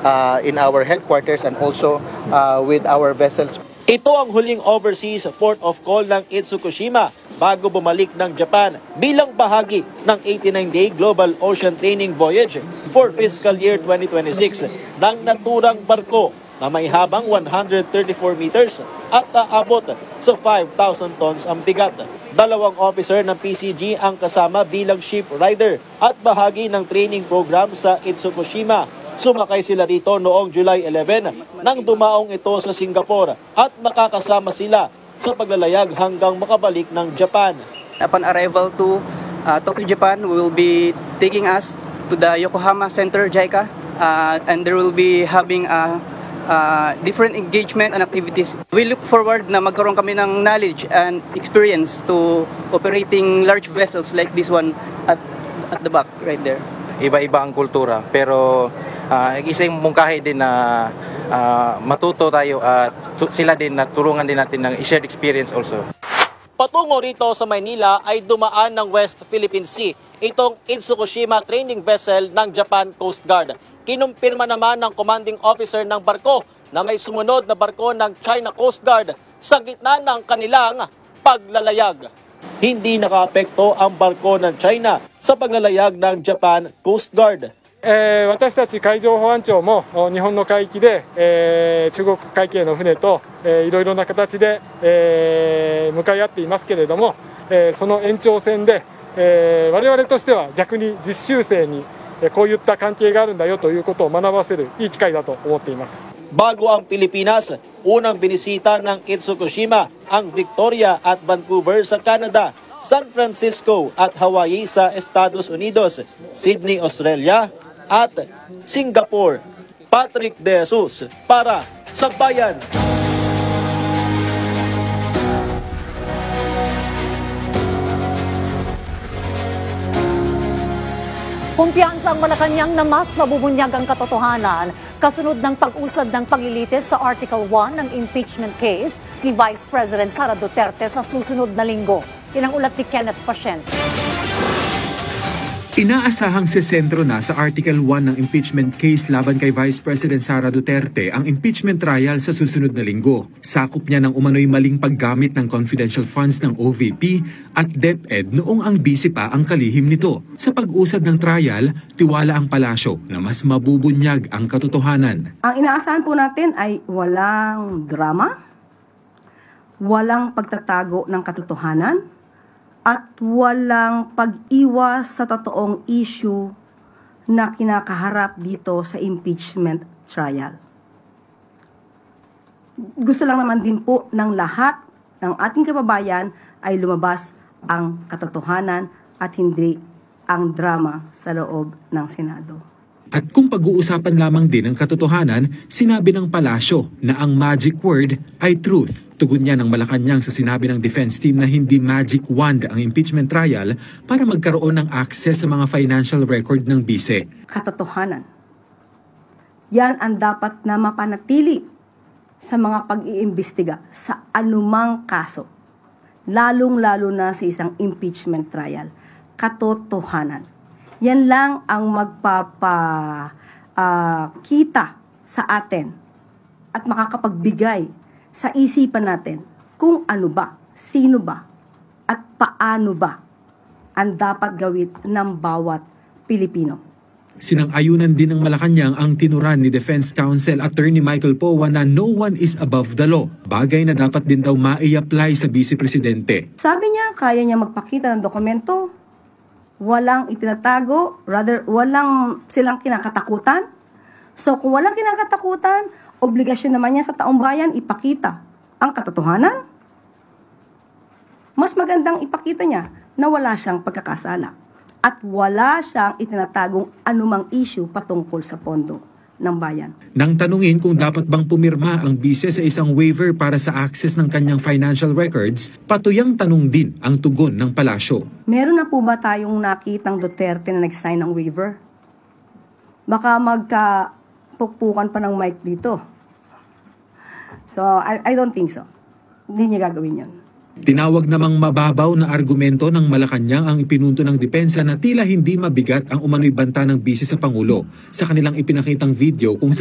in our headquarters and also with our vessels. Ito ang huling overseas port of call ng Itsukushima bago bumalik ng Japan bilang bahagi ng 89-day Global Ocean Training Voyage for fiscal year 2026 ng naturang barko na may habang 134 meters at aabot sa 5,000 tons ang bigat. 2 officer ng PCG ang kasama bilang ship rider at bahagi ng training program sa Itsukushima. Sumakay sila rito noong July 11 nang dumaong ito sa Singapore at makakasama sila sa paglalayag hanggang makabalik ng Japan. Upon arrival to Tokyo, Japan, we will be taking us to the Yokohama Center, JICA, and there will be having different engagement and activities. We look forward na magkaroon kami ng knowledge and experience to operating large vessels like this one at the back right there. Iba-iba ang kultura pero isang mungkahi din na matuto tayo at sila din na tulungan din natin ng shared experience also. Patungo rito sa Maynila ay dumaan ng West Philippine Sea itong Itsukushima training vessel ng Japan Coast Guard. Kinumpirma naman ng commanding officer ng barko na may sumunod na barko ng China Coast Guard sa gitna ng kanilang paglalayag. Hindi nakaapekto ang barko ng China sa paglalayag ng Japan Coast Guard. 私たち海上保安庁も日本の海域で、中国海警の船と、いろいろな形で、向かい合っていますけれども、その延長線で、我々としては逆に実習生に、こういった関係があるんだよということを学ばせるいい機会だと思っています。 Bago ang Pilipinas, unang binisita ng Itsukushima ang Victoria at Vancouver sa Canada, San Francisco at Hawaii sa Estados Unidos, Sydney, Australia, at Singapore. Patrick De Jesus para sa Bayan. Kumpiyansa ang Malacanang na mas mabubunyag ang katotohanan kasunod ng pag-usad ng paglilitis sa Article 1 ng impeachment case ni Vice President Sara Duterte sa susunod na linggo. Yan ang ulat ni Kenneth Pasyente. Inaasahang sesentro na sa Article 1 ng impeachment case laban kay Vice President Sara Duterte ang impeachment trial sa susunod na linggo. Sakop niya ng umano'y maling paggamit ng confidential funds ng OVP at DepEd noong ang busy pa ang kalihim nito. Sa pag-usad ng trial, tiwala ang palasyo na mas mabubunyag ang katotohanan. Ang inaasahan po natin ay walang drama, walang pagtatago ng katotohanan, at walang pag-iwas sa totoong issue na kinakaharap dito sa impeachment trial. Gusto lang naman din po ng lahat ng ating kababayan ay lumabas ang katotohanan at hindi ang drama sa loob ng Senado. At kung pag-uusapan lamang din ang katotohanan, sinabi ng palasyo na ang magic word ay truth. Tugon niya ng Malacanang sa sinabi ng defense team na hindi magic wand ang impeachment trial para magkaroon ng access sa mga financial record ng bise. Katotohanan. Yan ang dapat na mapanatili sa mga pag-iimbestiga sa anumang kaso. Lalong-lalo na sa isang impeachment trial. Katotohanan. Yan lang ang magpapakita sa atin at makakapagbigay sa isipan natin kung ano ba, sino ba, at paano ba ang dapat gawin ng bawat Pilipino. Sinang-ayunan din ng Malacanang ang tinuran ni Defense Counsel Attorney Michael Powa na no one is above the law. Bagay na dapat din daw mai-apply sa Vice Presidente. Sabi niya, kaya niya magpakita ng dokumento, walang itinatago, rather walang silang kinakatakutan. So kung walang kinakatakutan, obligasyon naman niya sa taong bayan ipakita ang katotohanan. Mas magandang ipakita niya na wala siyang pagkakasala at wala siyang itinatagong anumang issue patungkol sa pondo ng bayan. Nang tanungin kung dapat bang pumirma ang bise sa isang waiver para sa access ng kanyang financial records, patuyang tanong din ang tugon ng palasyo. Meron na po ba tayong nakitang Duterte na nag-sign ng waiver? Baka magkapukpukan pa ng mic dito. So, I don't think so. Hindi niya gagawin yun. Tinawag namang mababaw na argumento ng Malacanang ang ipinunto ng depensa na tila hindi mabigat ang umano'y banta ng bise sa Pangulo sa kanilang ipinakitang video kung